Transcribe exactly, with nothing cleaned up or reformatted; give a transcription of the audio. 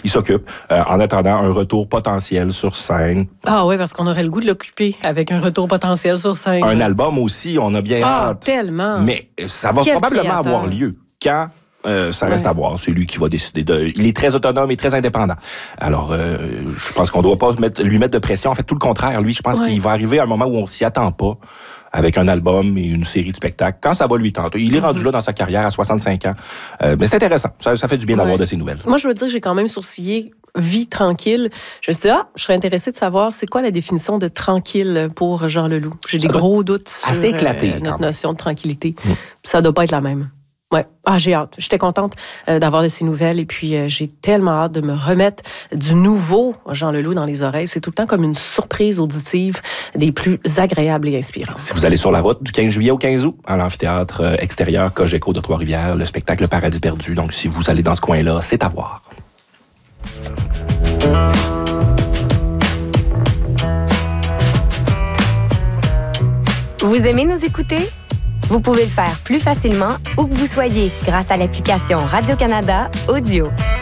il s'occupe. Euh, en attendant un retour potentiel sur scène. Ah oui, parce qu'on aurait le goût de l'occuper avec un retour potentiel sur scène. Un album aussi, on a bien ah, hâte. tellement. Mais ça va Quel probablement créateur. avoir lieu. Quand? Euh, ça reste ouais. à voir. C'est lui qui va décider de... Il est très autonome et très indépendant. Alors, euh, je pense qu'on ne doit pas mettre, lui mettre de pression. En fait, tout le contraire. Lui, je pense ouais. qu'il va arriver à un moment où on s'y attend pas avec un album et une série de spectacles. Quand ça va lui tenter. Il est mm-hmm. rendu là dans sa carrière à soixante-cinq ans. Euh, mais c'est intéressant. Ça, ça fait du bien ouais. d'avoir de ses nouvelles. Moi, je veux dire que j'ai quand même sourcillé vie tranquille. Je me suis dit, ah, je serais intéressée de savoir c'est quoi la définition de tranquille pour Jean Leloup. J'ai ça des gros doutes sur assez éclaté, euh, notre notion de tranquillité. Mm. Ça ne doit pas être la même. Ouais. Ah, j'ai hâte. J'étais contente euh, d'avoir de ces nouvelles et puis euh, j'ai tellement hâte de me remettre du nouveau Jean Leloup dans les oreilles. C'est tout le temps comme une surprise auditive des plus agréables et inspirantes. Si vous allez sur la route du quinze juillet au quinze août, à l'amphithéâtre euh, extérieur Cogeco de Trois-Rivières, le spectacle Le Paradis perdu. Donc, si vous allez dans ce coin-là, c'est à voir. Vous aimez nous écouter? Vous pouvez le faire plus facilement où que vous soyez grâce à l'application Radio-Canada Audio.